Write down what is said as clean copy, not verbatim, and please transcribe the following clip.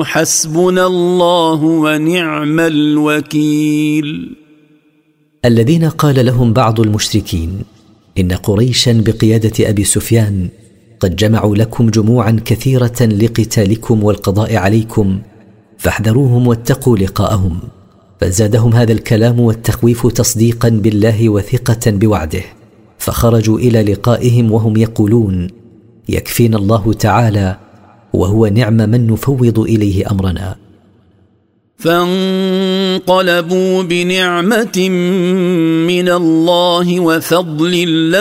حسبنا الله ونعم الوكيل. الذين قال لهم بعض المشركين إن قريشا بقيادة أبي سفيان قد جمعوا لكم جموعا كثيرة لقتالكم والقضاء عليكم فاحذروهم واتقوا لقاءهم، فزادهم هذا الكلام والتخويف تصديقا بالله وثقة بوعده، فخرجوا إلى لقائهم وهم يقولون يكفينا الله تعالى وهو نعم من نفوض إليه أمرنا. فانقلبوا بنعمة من الله وفضل